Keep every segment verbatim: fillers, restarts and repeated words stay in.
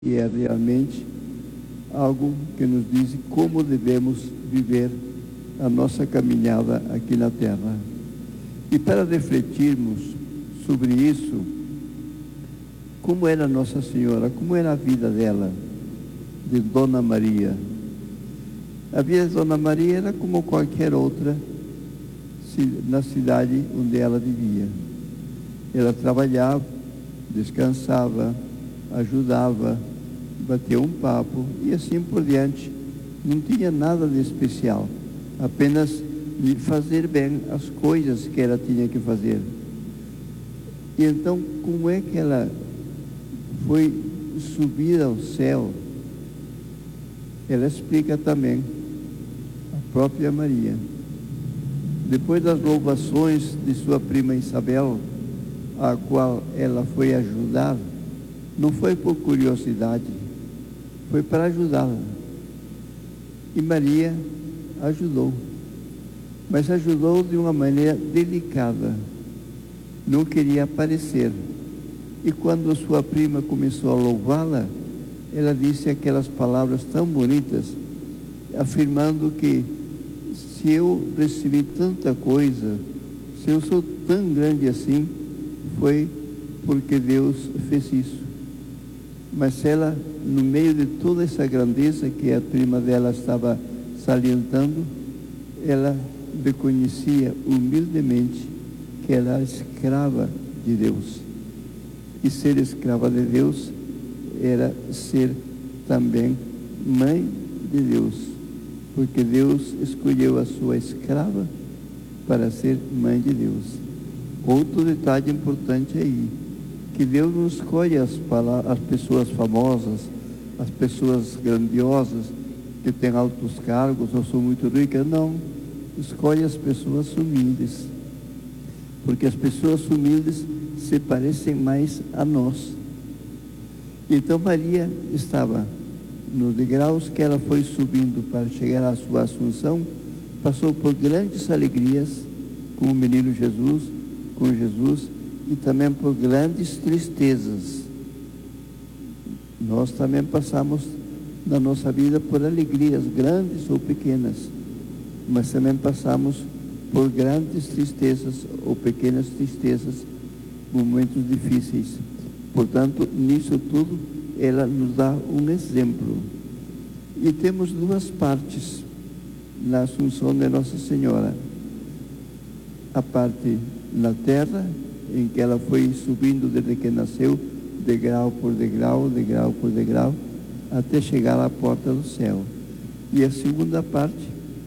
E é realmente algo que nos diz como devemos viver a nossa caminhada aqui na Terra. E para refletirmos sobre isso, como era Nossa Senhora, como era a vida dela, de Dona Maria. A vida de Dona Maria era como qualquer outra na cidade onde ela vivia. Ela trabalhava, descansava, ajudava, batia um papo e assim por diante. Não tinha nada de especial, apenas de fazer bem as coisas que ela tinha que fazer. E então, como é que ela foi subir ao céu? Ela explica também, a própria Maria. Depois das louvações de sua prima Isabel, a qual ela foi ajudar, não foi por curiosidade, foi para ajudá-la. E Maria ajudou, mas ajudou de uma maneira delicada, não queria aparecer. E quando sua prima começou a louvá-la, ela disse aquelas palavras tão bonitas, afirmando que se eu recebi tanta coisa, se eu sou tão grande assim, foi porque Deus fez isso. Mas ela, no meio de toda essa grandeza que a prima dela estava salientando, ela reconhecia humildemente que ela era escrava de Deus. E ser escrava de Deus era ser também mãe de Deus, porque Deus escolheu a sua escrava para ser mãe de Deus. Outro detalhe importante aí, que Deus não escolhe as, as pessoas famosas, as pessoas grandiosas, que têm altos cargos ou são muito ricas, não. Escolhe as pessoas humildes, porque as pessoas humildes se parecem mais a nós. Então Maria estava nos degraus que ela foi subindo para chegar à sua assunção, passou por grandes alegrias com o menino Jesus, com Jesus, e também por grandes tristezas. Nós também passamos na nossa vida por alegrias, grandes ou pequenas, mas também passamos por grandes tristezas ou pequenas tristezas, momentos difíceis. Portanto, nisso tudo, ela nos dá um exemplo. E temos duas partes na Assunção de Nossa Senhora. A parte na terra, em que ela foi subindo desde que nasceu, degrau por degrau, degrau por degrau, até chegar à porta do céu. E a segunda parte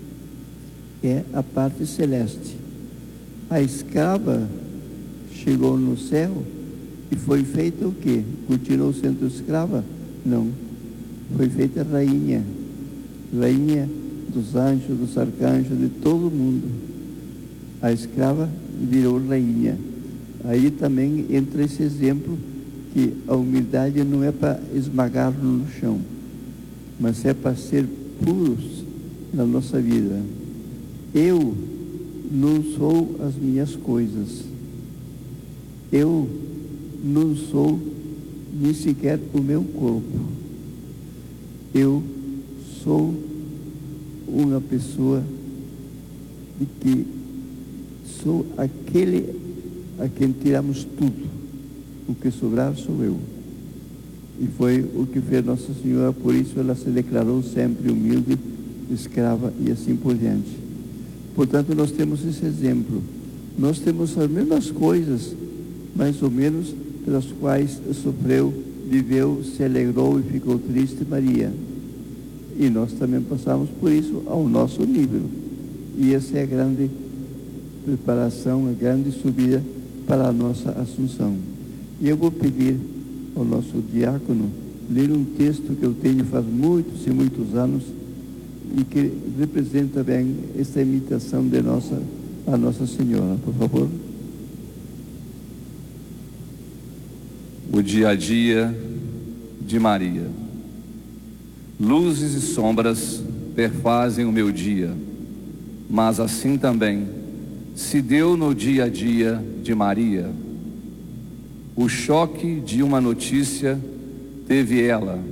é a parte celeste. A escrava chegou no céu e foi feita o quê? Continuou sendo escrava? Não. Foi feita rainha. Rainha dos anjos, dos arcanjos, de todo mundo. A escrava virou rainha. Aí também entra esse exemplo que a humildade não é para esmagar no chão, mas é para ser puros na nossa vida. Eu não sou as minhas coisas. Eu não sou nem sequer o meu corpo. Eu sou uma pessoa de que sou aquele a quem tiramos tudo. O que sobrar sou eu. E foi o que fez Nossa Senhora, por isso ela se declarou sempre humilde, escrava e assim por diante. Portanto, nós temos esse exemplo. Nós temos as mesmas coisas, mais ou menos, pelas quais sofreu, viveu, se alegrou e ficou triste Maria. E nós também passamos por isso ao nosso nível. E essa é a grande preparação, a grande subida para a nossa Assunção. E eu vou pedir ao nosso diácono ler um texto que eu tenho faz muitos e muitos anos e que representa bem esta imitação de nossa, a Nossa Senhora. Por favor. O dia a dia de Maria. Luzes e sombras perfazem o meu dia, mas assim também se deu no dia a dia de Maria. O choque de uma notícia teve ela